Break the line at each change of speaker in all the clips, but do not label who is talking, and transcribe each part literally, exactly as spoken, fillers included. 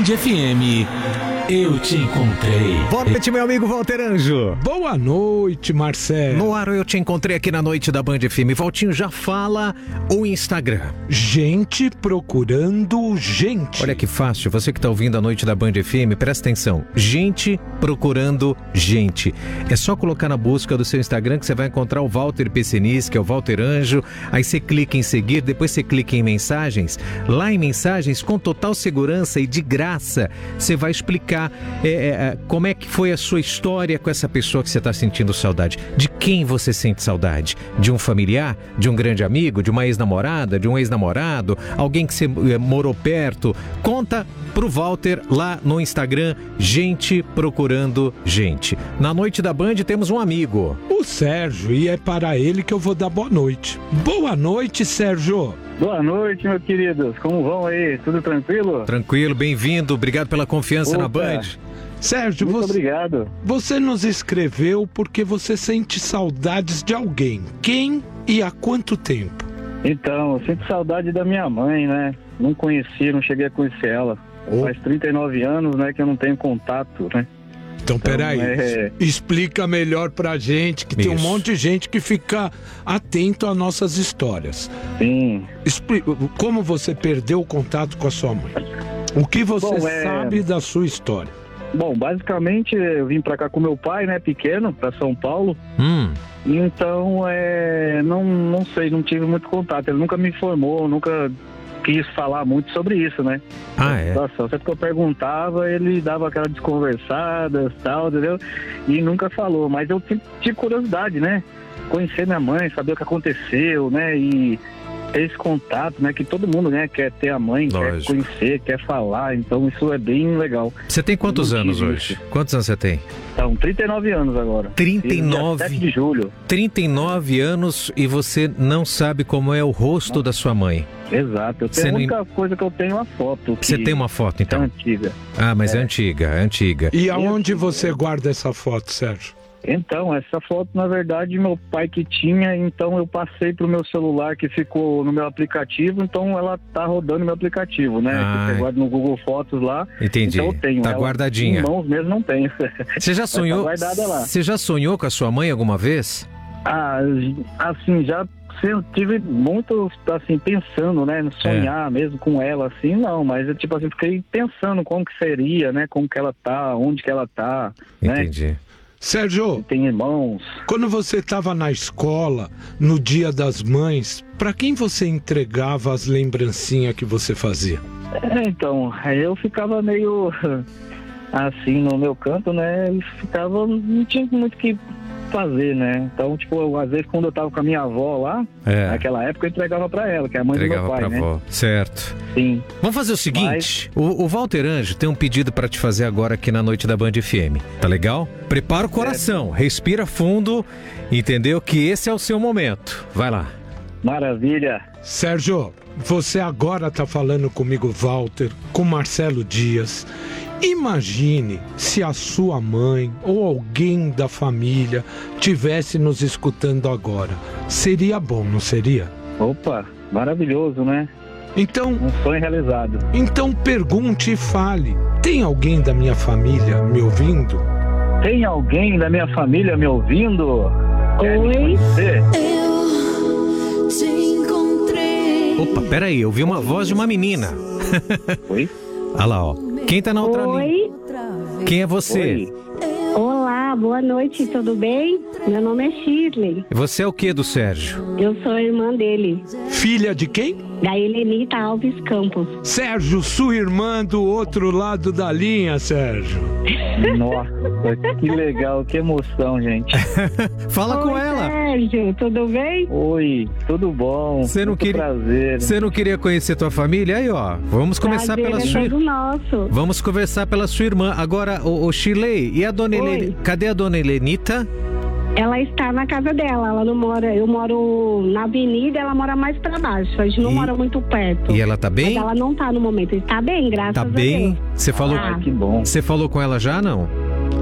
Band F M, eu te encontrei.
Boa noite, meu amigo Walter Anjo.
Boa noite, Marcelo.
No ar, eu te encontrei aqui na noite da Band F M. Valtinho, já fala o Instagram.
Gente procurando gente.
Olha que fácil, você que está ouvindo a noite da Band F M, presta atenção. Gente procurando gente. É só colocar na busca do seu Instagram que você vai encontrar o Walter Pessenis, que é o Walter Anjo. Aí você clica em seguir, depois você clica em mensagens. Lá em mensagens, com total segurança e de graça, você vai explicar é, é, como é que foi a sua história com essa pessoa que você está sentindo saudade. De quem você sente saudade? De um familiar? De um grande amigo? De uma ex-namorada? De um ex-namorado? Alguém que você é, morou perto? Conta pro Walter lá no Instagram, Gente Procurando Gente. Na noite da Band temos um amigo.
O Sérgio, e é para ele que eu vou dar boa noite. Boa noite, Sérgio.
Boa noite, meus queridos. Como vão aí? Tudo tranquilo?
Tranquilo, bem-vindo. Obrigado pela confiança
Opa.
na Band.
Sérgio,
Muito
você,
obrigado.
Você nos escreveu porque você sente saudades de alguém. Quem e há quanto tempo?
Então, eu sinto saudade da minha mãe, né? Não conheci, não cheguei a conhecer ela.
Oh.
Faz trinta e nove anos, né, que eu não tenho contato, né?
Então, peraí,
é...
explica melhor pra gente, que
Isso.
tem um monte de gente que fica atento às nossas histórias.
Sim.
Expli... Como você perdeu o contato com a sua mãe? O que você
Bom, é...
sabe da sua história?
Bom, basicamente, eu vim pra cá com meu pai, né, pequeno, pra São Paulo.
Hum.
Então, é... Não, não sei, não tive muito contato. Ele nunca me informou, nunca quis falar muito sobre isso, né?
Ah, é?
Nossa, sempre que eu perguntava, ele dava aquela desconversada e tal, entendeu? E nunca falou, mas eu tive curiosidade, né? Conhecer minha mãe, saber o que aconteceu, né? E ter esse contato, né? Que todo mundo, né, quer ter a mãe,
Lógico.
quer conhecer, quer falar, então isso é bem legal.
Você tem quantos
Não
anos
tive
hoje?
isso.
Quantos anos você tem?
Então, trinta e nove anos agora.
trinta e nove?
Dia sete de julho.
trinta e nove anos e você não sabe como é o rosto
Não.
da sua mãe.
Exato. Eu
Você
tenho, a
não-
única coisa que eu tenho é uma foto.
Você
que
tem uma foto,
é
então?
antiga.
Ah, mas é,
É.
antiga, é antiga.
E aonde você guarda essa foto, Sérgio?
Então, essa foto, na verdade, meu pai que tinha, então eu passei pro meu celular que ficou no meu aplicativo, então ela tá rodando no meu aplicativo, né?
Ah,
Que você guarda no Google Fotos lá.
Entendi.
Então eu tenho.
Tá
ela
guardadinha.
Em mãos mesmo não tenho.
Você já sonhou?
Tá guardada lá.
Você já sonhou com a sua mãe alguma vez?
Ah, assim, já eu tive muito, assim, pensando, né? Sonhar mesmo com ela, assim, não. Mas, eu, tipo assim, fiquei pensando como que seria, né? Como que ela tá, onde que ela tá, né?
Entendi.
Sérgio,
Tem irmãos.
quando você estava na escola, no Dia das Mães, para quem você entregava as lembrancinhas que você fazia?
É, então, aí eu ficava meio assim no meu canto, né? E ficava, não tinha muito o que fazer, né? Então, tipo, eu, às vezes quando eu tava com a minha avó lá,
É.
naquela época eu entregava pra ela, que é a mãe
Entregava
do meu pai,
pra
né?
avó. Certo.
Sim.
Vamos fazer o seguinte, o, o Walter Anjo tem um pedido pra te fazer agora aqui na noite da Band F M, tá legal? Prepara o coração, respira fundo, entendeu? Que esse é o seu momento. Vai lá.
Maravilha.
Sérgio, você agora tá falando comigo, Walter, com Marcelo Dias. Imagine se a sua mãe ou alguém da família tivesse nos escutando agora. Seria bom, não seria?
Opa, maravilhoso, né?
Então,
Um sonho realizado.
então pergunte e fale. Tem alguém da minha família me ouvindo?
Tem alguém da minha família me ouvindo? Quer me
Oi?
conhecer?
Eu te encontrei.
Opa, peraí, eu vi uma voz de uma menina.
Oi?
Olha lá, ó. Quem tá na outra linha?
Oi,
Quem é você?
Oi?
olá, boa noite, tudo bem? Meu nome é Shirley,
Você é o que do Sérgio?
eu sou a irmã dele,
Filha de quem?
da Helenita Alves Campos.
Sérgio, sua irmã do outro lado da linha, Sérgio.
Nossa, que legal, que emoção, gente.
Fala com
Oi,
ela.
Sérgio, tudo bem?
Oi, tudo bom?
Você não
Muito
queria-
prazer.
Você não queria conhecer tua família? Aí, ó. Vamos começar
Prazer
pela
é
sua.
todo nosso.
Vamos conversar pela sua irmã. Agora, o, o Shirley, e a dona
Oi.
Helene? Cadê a dona Helenita?
Ela está na casa dela, ela não mora, eu moro na avenida, ela mora mais pra baixo, a gente não
E-
mora muito perto.
E ela tá bem?
Mas ela não tá no momento, está bem, graças
Tá
a
bem?
Deus.
Você falou,
Ah.
Que bom.
você falou com ela já, não?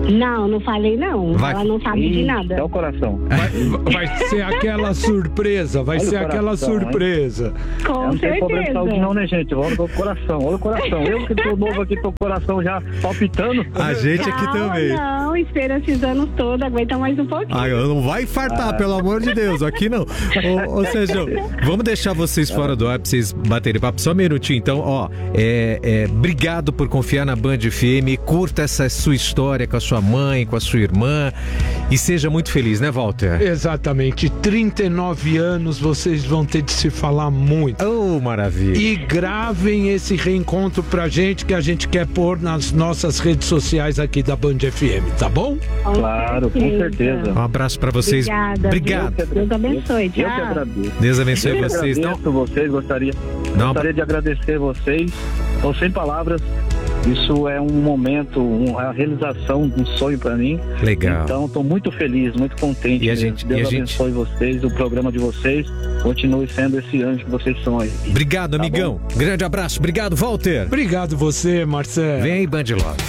Não, não falei não.
Vai.
Ela não sabe de nada.
É o coração.
Vai, vai ser aquela surpresa, vai
Olha
ser
o
aquela
coração,
surpresa.
Com
não tem problema de saúde
certeza.
não, né, gente? Olha o coração, olha o coração. Eu que tô novo aqui, tô com o coração já palpitando.
A gente aqui
Calma,
também.
Não, espera esses anos todos, aguenta mais um pouquinho.
Ah, não vai fartar, pelo amor de Deus, aqui não. Ô, ô Sérgio, vamos deixar vocês fora do ar pra vocês baterem papo. Só um minutinho, então, ó. É, é, obrigado por confiar na Band F M. Curta essa sua história com a sua mãe, com a sua irmã. E seja muito feliz, né, Walter?
Exatamente, trinta e nove anos vocês vão ter de se falar muito.
Oh, maravilha.
E gravem esse reencontro pra gente, que a gente quer pôr nas nossas redes sociais aqui da Band F M, tá bom?
Com
Claro, com certeza.
Um abraço pra vocês.
Obrigada.
Obrigado.
Deus, Deus abençoe.
Eu que
Tchau.
agradeço.
Deus abençoe
Eu que
vocês. Não,
agradeço vocês, gostaria,
Não.
gostaria de agradecer vocês. Estou sem palavras. Isso é um momento, uma realização de um sonho para mim.
legal.
Então, estou muito feliz, muito contente.
E a gente-
Deus
e a gente-
abençoe vocês, o programa de vocês. Continue sendo esse anjo que vocês são aí.
Obrigado,
Tá
amigão. Grande abraço. Obrigado, Walter.
Obrigado você, Marcelo.
Vem aí, Band Love.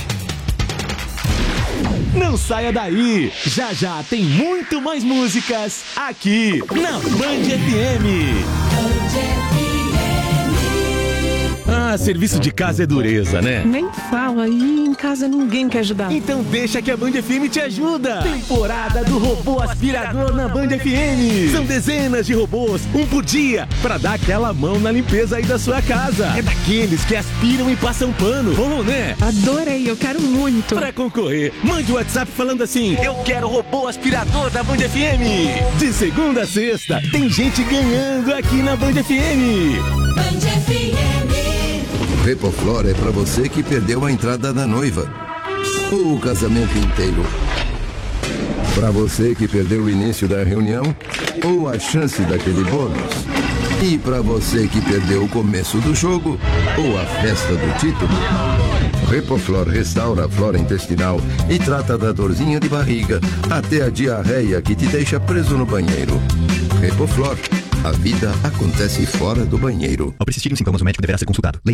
Não saia daí! Já já tem muito mais músicas aqui na Band F M. Ah, serviço de casa é dureza, né?
Nem fala, e em casa ninguém quer ajudar.
Então deixa que a Band F M te ajuda! Temporada do robô aspirador na Band F M. São dezenas de robôs, um por dia, pra dar aquela mão na limpeza aí da sua casa. É daqueles que aspiram e passam pano. Bom, né?
Adorei, eu quero muito.
Pra concorrer, mande o WhatsApp falando assim: eu quero robô aspirador da Band F M. De segunda a sexta, tem gente ganhando aqui na Band F M.
Band F M.
Repoflor é pra você que perdeu a entrada da noiva ou o casamento inteiro. Pra você que perdeu o início da reunião ou a chance daquele bônus. E pra você que perdeu o começo do jogo ou a festa do título. Repoflor restaura a flora intestinal e trata da dorzinha de barriga até a diarreia que te deixa preso no banheiro. Repoflor. A vida acontece fora do banheiro.
Ao persistirem sintomas, o médico deverá ser consultado. Leia.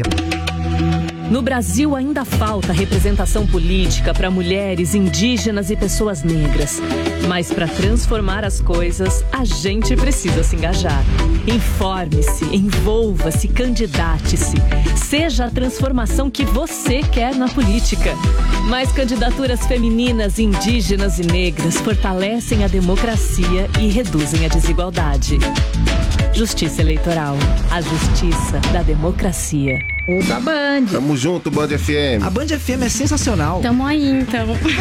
No Brasil ainda falta representação política para mulheres, indígenas e pessoas negras. Mas para transformar as coisas, a gente precisa se engajar. Informe-se, envolva-se, candidate-se. Seja a transformação que você quer na política. Mais candidaturas femininas, indígenas e negras fortalecem a democracia e reduzem a desigualdade. Justiça Eleitoral. A justiça da democracia.
Usa a Band.
Tamo junto, Band F M.
A Band F M é sensacional.
Tamo aí, então.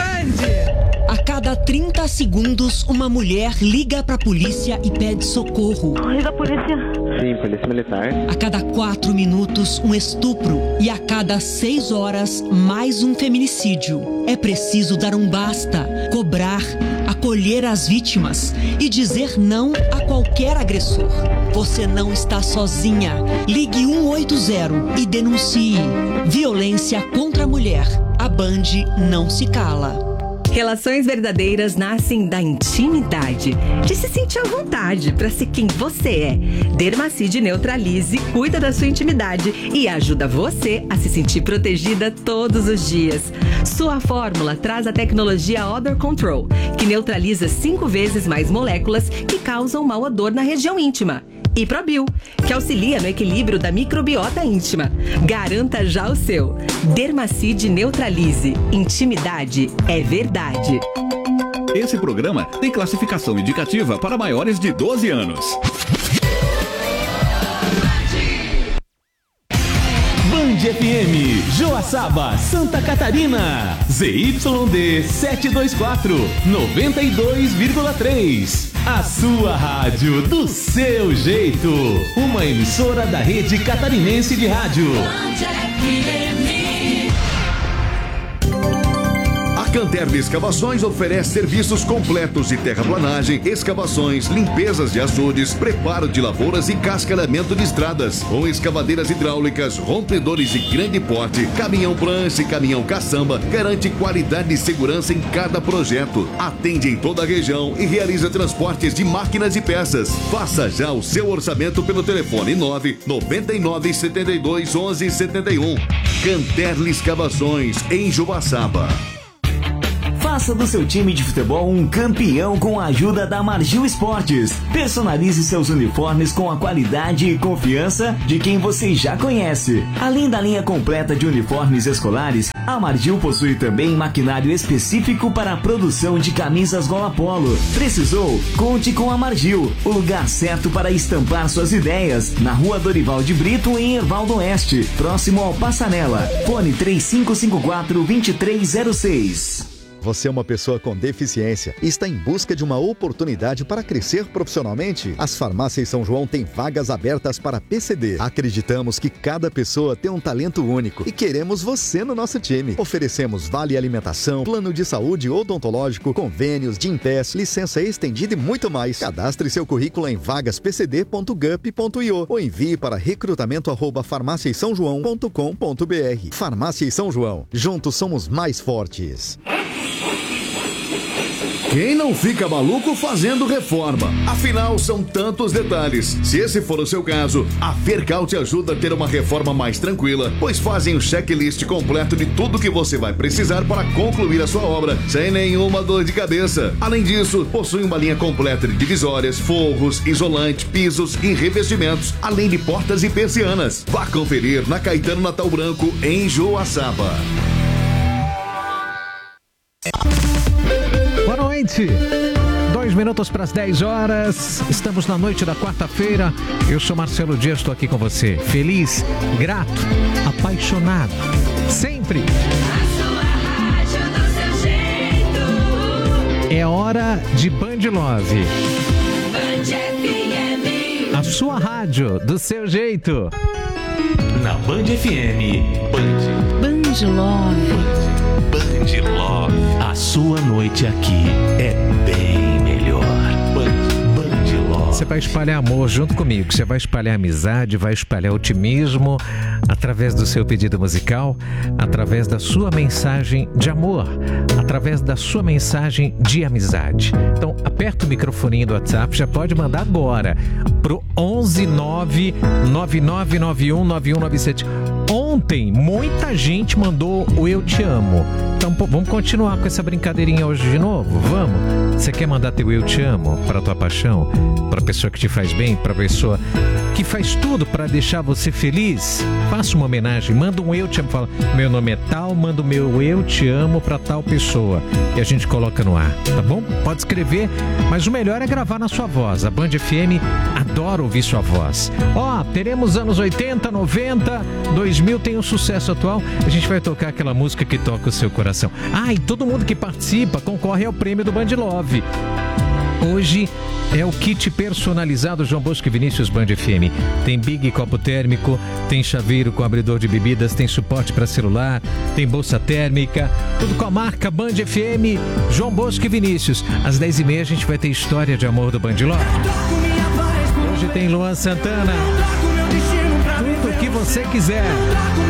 Band!
A cada trinta segundos, uma mulher liga pra polícia e pede socorro.
Liga a polícia. Sim, polícia militar.
A cada quatro minutos, um estupro. E a cada seis horas, mais um feminicídio. É preciso dar um basta, cobrar, acolher as vítimas e dizer não a qualquer agressor. Você não está sozinha. Ligue um oito zero e denuncie. Violência contra a mulher. A Band não se cala.
Relações verdadeiras nascem da intimidade, de se sentir à vontade para ser quem você é. Dermacide Neutralize cuida da sua intimidade e ajuda você a se sentir protegida todos os dias. Sua fórmula traz a tecnologia Odor Control, que neutraliza cinco vezes mais moléculas que causam mau odor na região íntima. E Probil, que auxilia no equilíbrio da microbiota íntima. Garanta já o seu. Dermacide Neutralize. Intimidade é verdade.
Esse programa tem classificação indicativa para maiores de doze anos.
Band F M, Joaçaba, Santa Catarina. Z Y D setecentos e vinte e quatro, noventa e dois vírgula três. A sua rádio do seu jeito. Uma emissora da Rede Catarinense de Rádio.
A Canterli Escavações oferece serviços completos de terraplanagem, escavações, limpezas de açudes, preparo de lavouras e cascalhamento de estradas, com escavadeiras hidráulicas, rompedores de grande porte, caminhão prancha e caminhão caçamba, garante qualidade e segurança em cada projeto. Atende em toda a região e realiza transportes de máquinas e peças. Faça já o seu orçamento pelo telefone nove nove nove sete dois onze sete um. Canterli Escavações, em Joaçaba.
Faça do seu time de futebol um campeão com a ajuda da Margil Esportes. Personalize seus uniformes com a qualidade e confiança de quem você já conhece. Além da linha completa de uniformes escolares, a Margil possui também maquinário específico para a produção de camisas gola polo. Precisou? Conte com a Margil, o lugar certo para estampar suas ideias, na Rua Dorival de Brito, em Ervaldo Oeste, próximo ao Passanela. Fone três cinco cinco quatro, dois três zero seis.
Você é uma pessoa com deficiência e está em busca de uma oportunidade para crescer profissionalmente? As Farmácias São João têm vagas abertas para P C D. Acreditamos que cada pessoa tem um talento único e queremos você no nosso time. Oferecemos vale alimentação, plano de saúde odontológico, convênios, Gympass, licença estendida e muito mais. Cadastre seu currículo em vagas p c d ponto gup ponto i o ou envie para recrutamento arroba farmácias são joão ponto com ponto b r. Farmácias São João. Juntos somos mais fortes.
Quem não fica maluco fazendo reforma? Afinal, são tantos detalhes. Se esse for o seu caso, a Fercal te ajuda a ter uma reforma mais tranquila, pois fazem um checklist completo de tudo que você vai precisar para concluir a sua obra, sem nenhuma dor de cabeça. Além disso, possui uma linha completa de divisórias, forros, isolante, pisos e revestimentos, além de portas e persianas. Vá conferir na Caetano Natal Branco, em Joaçaba.
Boa noite, dois minutos para as dez horas, estamos na noite da quarta-feira, eu sou Marcelo Dias, estou aqui com você, feliz, grato, apaixonado, sempre. É hora de Band Love. A sua rádio, do seu jeito.
Na Band F M, Band.
Band Love.
Band Love. A sua noite aqui é bem melhor. Band, Band Love.
Você vai espalhar amor junto comigo. Você vai espalhar amizade, vai espalhar otimismo através do seu pedido musical, através da sua mensagem de amor, através da sua mensagem de amizade. Então, aperta o microfoninho do WhatsApp, já pode mandar agora pro onze nove nove nove nove um nove um nove sete. Ontem, muita gente mandou o Eu Te Amo. Então, pô, vamos continuar com essa brincadeirinha hoje de novo? Vamos? Você quer mandar teu Eu Te Amo para tua paixão? Para a pessoa que te faz bem? Para a pessoa que faz tudo para deixar você feliz? Faça uma homenagem, manda um Eu Te Amo. Fala, meu nome é tal, manda o meu Eu Te Amo para tal pessoa. E a gente coloca no ar, tá bom? Pode escrever, mas o melhor é gravar na sua voz. A Band F M adora ouvir sua voz. Ó, teremos anos oitenta, noventa, dois mil, tem um sucesso atual. A gente vai tocar aquela música que toca o seu coração. Ah, e todo mundo que participa concorre ao prêmio do Band Love. Hoje é o kit personalizado João Bosco e Vinícius Band F M. Tem Big Copo Térmico, tem chaveiro com abridor de bebidas, tem suporte para celular, tem bolsa térmica, tudo com a marca Band F M, João Bosco e Vinícius. Às dez e meia a gente vai ter história de amor do Band Love. Hoje tem Luan Santana. Tudo o que você quiser.